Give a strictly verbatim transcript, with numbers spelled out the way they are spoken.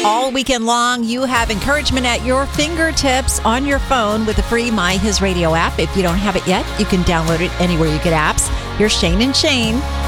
All weekend long, you have encouragement at your fingertips on your phone with the free My His Radio app. If you don't have it yet, you can download it anywhere you get apps. Here's Shane and Shane